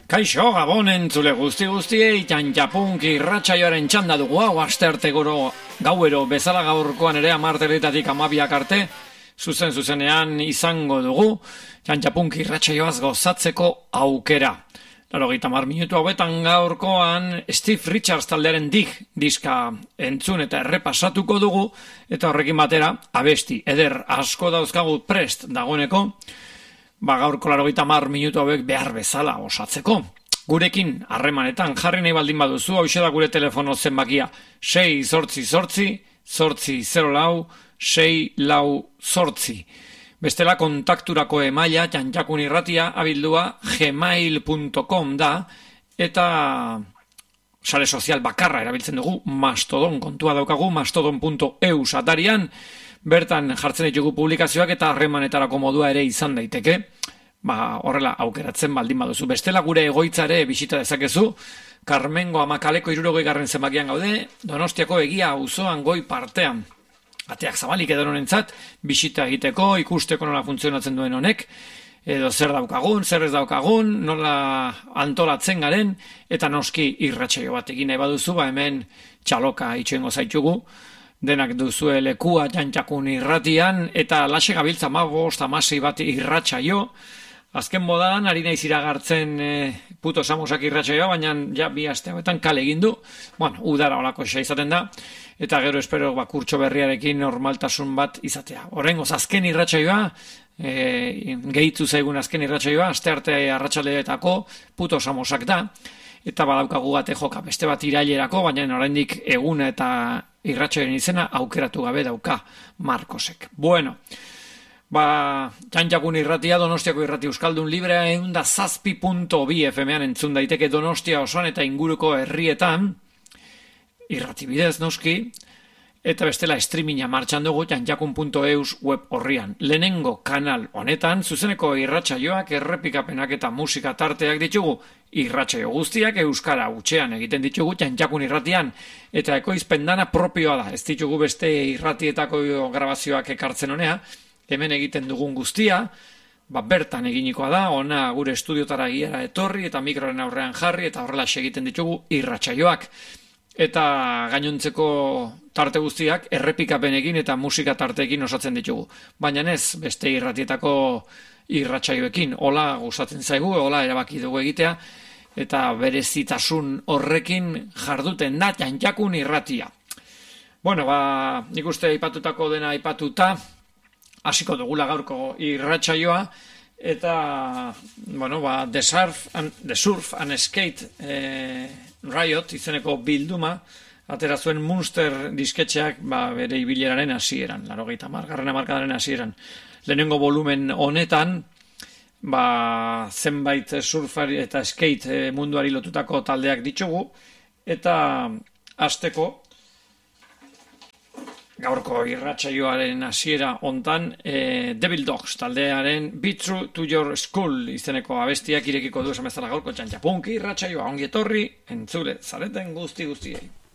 Kaixo, Gabon entzule guztiei, Txantxapunk irratsaioaren txanda dugu hau astearte gauero bezala gaurkoan ere 10:00 12:00 arte, zuzenean izango dugu, Txantxapunk irratsaioaz gozatzeko aukera. 90 minutu hauetan gaurkoan Steve Richards taldearen diska entzun eta errepasatuko dugu, eta horrekin batera abesti eder asko dauzkagu prest dagoeneko, gaurko 90 minutu hauek behar bezala osatzeko. Gurekin harremanetan jarri nahi baldin baduzu, hauxe da gure telefono zenbakia 688-604-648. Bestela kontakturako emaila Txantxakun irratia abildua gmail.com da, eta sare sozial bakarra erabiltzen dugu, Mastodon kontua daukagu, mastodon.eu satarian, bertan jartzen ditugu publikazioak eta harremanetarako modua ere izan daiteke, horrela aukeratzen baldin baduzu. Bestela gure egoitzare bisita dezakezu, Karmengo Amakaleko 60 zenbakian gaude, Donostiako Egia auzoan goi partean. Ateak zabalik edonentzat, bisita egiteko, ikusteko nola funtzionatzen duen honek, edo zer daukagun, zer ez daukagun, nola antolatzen garen, eta noski irratsaio bat egin nahi baduzu, hemen txaloka itxoengo zaitugu, denak duzue lekua Txantxakun irratian, eta laxe gabiltza 15-16 bat irratsaio. Azken modan, ari naiz iragartzen puto samosak irratsaioa, baina ja 2 aste hauetan kale egin du. Udara olako esa izaten da, eta gero espero kurtso berriarekin normaltasun bat izatea. Horrengoz, azken irratsaioa, gehitu zaigun azken irratsaioa, astearte arratsaldeetako puto samosak da, eta badaukagu bate joka beste bat irailerako, baina oraindik eguna eta irratsaioen izena aukeratu gabe dauka Markosek. Bueno, Txantxakun irratia, Donostiako irrati euskaldun librea 107.2 FM-an entzun daiteke Donostia osoan eta inguruko herrietan, irrati bidez noski, eta bestela streaminga martxan dugu txantxakun.eus web horrian. Lehenengo kanal honetan, zuzeneko irratsaioak, errepikapenak eta musika tarteak ditugu, irratsaio guztiak euskara hutsean egiten ditugu Txantxakun irratian, eta ekoizpen dana propioa da, ez ditugu beste irratietako grabazioak ekartzen honea, hemen egiten dugun guztia, bertan eginikoa da, ona gure estudiotara giera etorri, eta mikroren aurrean jarri, eta horrela egiten ditugu irratsaioak. Eta gainontzeko tarte guztiak errepikapenekin eta musika tarteekin osatzen ditugu. Baina ez beste irratietako irratsaioekin, hola gustatzen zaigu, hola erabaki dugu egitea, eta berezitasun horrekin jarduten da Txantxakun irratia. Bueno, nik uste aipatutako dena aipatuta, hasiko dugula gaurko irratsaioa, eta, The Surf and Skate Riot izeneko bilduma, atera zuen Munster disketxeak bere ibileraren hasieran, 80. hamarkadaren hasieran. Lehenengo volumen honetan, zenbait surfari eta skate munduari lotutako taldeak ditugu, eta hasteko gaurko irratsaioaren hasiera hontan Devil Dogs taldearen Be True to Your School izeneko abestiak irekiko du esan bezala gaurko Txantxapunk irratsaioa. Ongi etorri entzule zareten guztiei.